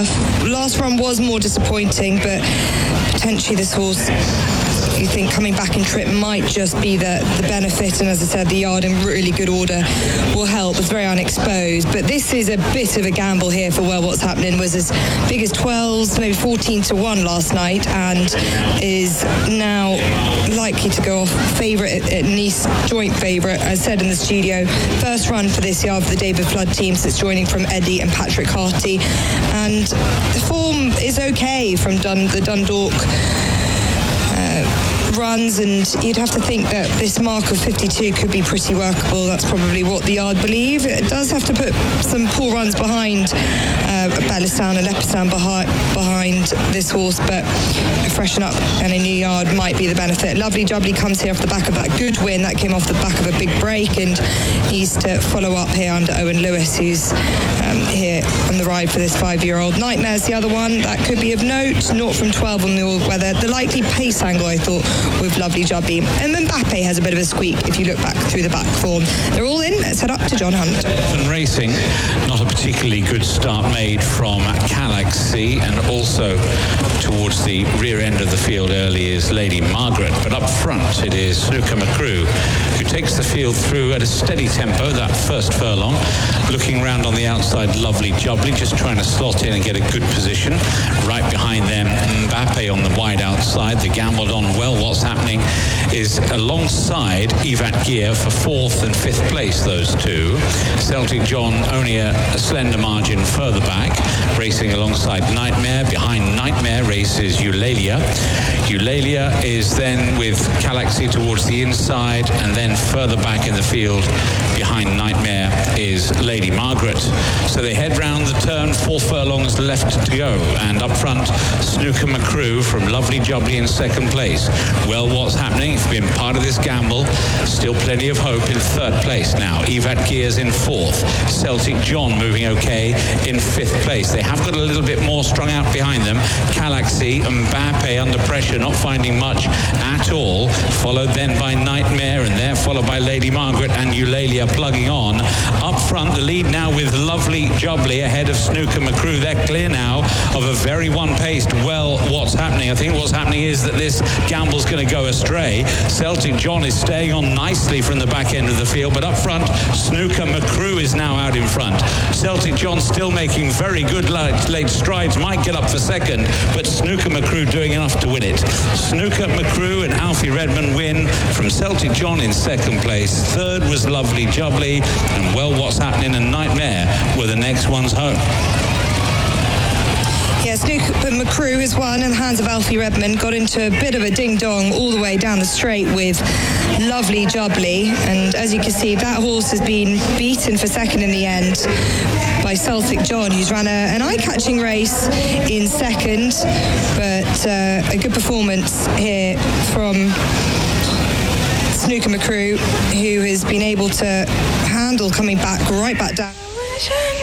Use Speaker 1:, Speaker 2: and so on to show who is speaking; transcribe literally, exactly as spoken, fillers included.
Speaker 1: enough. Last run was more disappointing, but potentially this horse, you think coming back in trip might just be the, the benefit, and as I said, the yard in really good order will help. It's very unexposed, but this is a bit of a gamble here for Well What's Happening. Was as big as twelves, maybe fourteen to one last night, and is now likely to go off favourite at, at Nice, joint favourite, as said in the studio. First run for this yard for the David Flood team since joining from Eddie and Patrick Harty, and the form is okay from Dun- the Dundalk uh, runs, and you'd have to think that this mark of fifty-two could be pretty workable. That's probably what the yard believe. It does have to put some poor runs behind uh, Belistan and Lepistan behind, behind this horse, but freshen up and a new yard might be the benefit. Lovely Jubbly comes here off the back of that good win that came off the back of a big break, and he's to follow up here under Owen Lewis, who's um, here on the ride for this five-year-old. Nightmare's the other one that could be of note. Naught from twelve on the all-weather. The likely pace angle, I thought, with Lovely Jubbly. And Mbappe has a bit of a squeak if you look back through the back form. They're all in. Let's head up to John Hunt.
Speaker 2: And racing, not a particularly good start made from Galaxy, and also towards the rear end of the field early is Lady Margaret. But up front it is Snooker McCrew, who takes the field through at a steady tempo that first furlong. Looking round on the outside, Lovely Jubbly just trying to slot in and get a good position. Right behind them, Mbappe on the wide outside. The gambled on Well What's Happening is alongside Ivat Gear for fourth and fifth place, those two. Celtic John only a, a slender margin further back, racing alongside Nightmare. Behind Nightmare races Eulalia. Eulalia is then with Galaxy towards the inside, and then further back in the field behind Nightmare is Lady Margaret. So they head round the turn, four furlongs left to go, and up front Snooker McCrew from Lovely Jubbly in second place. Well What's Happening, if you've been part of this gamble, still plenty of hope in third place now. Ivat Gears in fourth. Celtic John moving okay in fifth place. They have got a little bit more strung out behind them. Galaxy and Mbappe under pressure, not finding much at all. Followed then by Nightmare, and there followed by Lady Margaret and Eulalia plugging on. Up front, the lead now with Lovely Jubbly ahead of Snooker McCrew. They're clear now of a very one-paced Well What's Happening. I think what's happening is that this gamble's going to go astray. Celtic John is staying on nicely from the back end of the field, but up front, Snooker McCrew is now out in front. Celtic John still making very good late, late strides, might get up for second, but Snooker McCrew doing enough to win it. Snooker McCrew and Alfie Redmond win from Celtic John in second place. Third was Lovely Jubbly, and Well What's Happening and Nightmare were the next ones home.
Speaker 1: Yeah, Snooker McCrew has won, and the hands of Alfie Redmond got into a bit of a ding-dong all the way down the straight with Lovely Jubbly. And as you can see, that horse has been beaten for second in the end by Celtic John, who's ran a, an eye-catching race in second, but uh, a good performance here from Snooker McCrew, who has been able to handle coming back right back down.